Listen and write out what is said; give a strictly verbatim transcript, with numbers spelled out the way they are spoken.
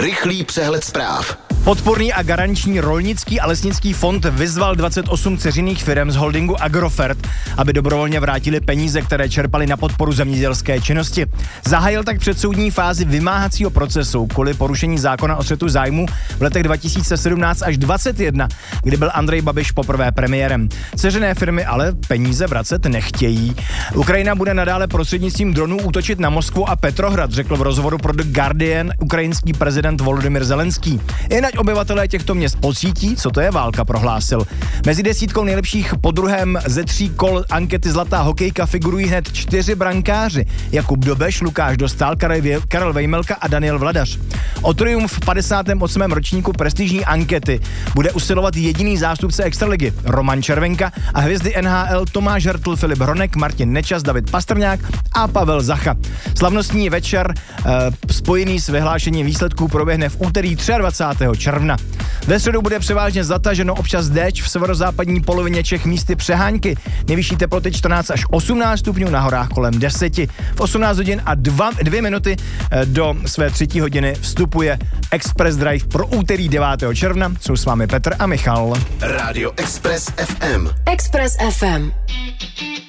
Rychlý přehled zpráv. Podporný a garanční rolnický a lesnický fond vyzval dvacet osm dceřiných firem z holdingu Agrofert, aby dobrovolně vrátili peníze, které čerpali na podporu zemědělské činnosti. Zahájil tak předsoudní fázi vymáhacího procesu kvůli porušení zákona o střetu zájmů v letech dva tisíce sedmnáct až dvacet jedna, kdy byl Andrej Babiš poprvé premiérem. Dceřiné firmy ale peníze vracet nechtějí. Ukrajina bude nadále prostřednictvím dronů útočit na Moskvu a Petrohrad, řekl v rozhovoru pro The Guardian ukrajinský prezident Volodymyr Zelenský. Jinak obyvatelé těchto měst pocítí, co to je válka, prohlásil. Mezi desítkou nejlepších po druhém ze tří kol ankety Zlatá hokejka figurují hned čtyři brankáři. Jakub Dobeš, Lukáš Dostál, Karel Vejmelka a Daniel Vladař. O triumf v padesátém osmém ročníku prestižní ankety bude usilovat jediný zástupce extraligy Roman Červenka a hvězdy N H L Tomáš Hertl, Filip Hronek, Martin Nečas, David Pastrňák a Pavel Zacha. Slavnostní večer e, spojený s vyhlášením výsledků proběhne v úterý dvacátého třetího června. Ve středu bude převážně zataženo, občas déšť, v severozápadní polovině Čech místy přehánky. Nejvyšší teploty čtrnáct až osmnáct stupňů, na horách kolem deset. V osmnáct hodin a dva, dvě minuty do své třetí hodiny vstupuje Express Drive pro úterý devátého června. Jsou s vámi Petr a Michal. Rádio Express F M. Express F M.